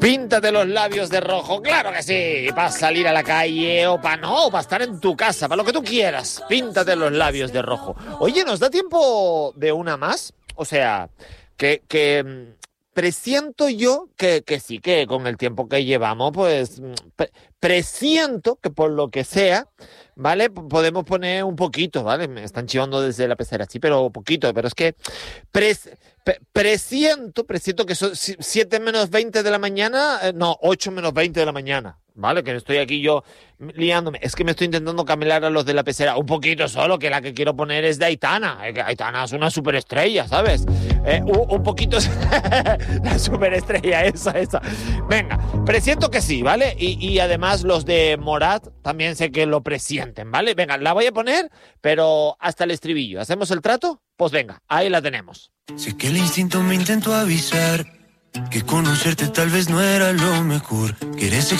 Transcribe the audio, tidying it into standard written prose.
Píntate los labios de rojo, claro que sí, para salir a la calle o para no, para estar en tu casa, para lo que tú quieras. Píntate los labios de rojo. Oye, ¿nos da tiempo de una más? O sea, que presiento yo que sí, que con el tiempo que llevamos, pues presiento que por lo que sea, ¿vale? Podemos poner un poquito, ¿vale? Me están chivando desde la pecera, sí, pero poquito, pero es que presiento que son 7 menos 20 de la mañana, no, 8 menos 20 de la mañana, ¿vale? Que estoy aquí yo liándome. Es que me estoy intentando camelar a los de la pecera un poquito solo, que la que quiero poner es de Aitana. Que Aitana es una superestrella, ¿sabes? Un poquito... la superestrella, esa. Venga, presiento que sí, ¿vale? Y además los de Morat también sé que lo presienten, ¿vale? Venga, la voy a poner, pero hasta el estribillo. ¿Hacemos el trato? Pues venga, ahí la tenemos. Sé que el instinto me intentó avisar que conocerte tal vez no era lo mejor. Quieres